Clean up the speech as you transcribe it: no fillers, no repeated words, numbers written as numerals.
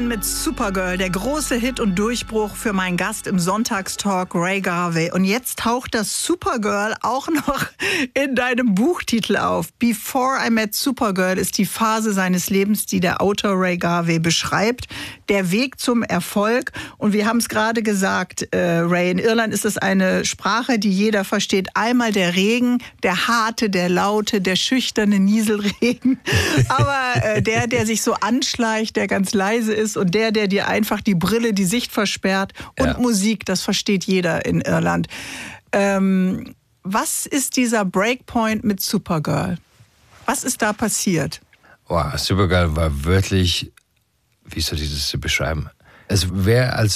mit Supergirl, der große Hit und Durchbruch für meinen Gast im Sonntagstalk, Ray Garvey. Und jetzt taucht das Supergirl auch noch in deinem Buchtitel auf. Before I Met Supergirl ist die Phase seines Lebens, die der Autor Ray Garvey beschreibt. Der Weg zum Erfolg. Und wir haben es gerade gesagt, Ray, in Irland ist es eine Sprache, die jeder versteht. Einmal der Regen, der harte, der laute, der schüchterne Nieselregen. Aber der sich so anschleicht, der ganz leise ist und der dir einfach die Brille, die Sicht versperrt. Und Musik, das versteht jeder in Irland. Was ist dieser Breakpoint mit Supergirl? Was ist da passiert? Wow, Supergirl war wirklich, wie soll ich das beschreiben? Es wäre, als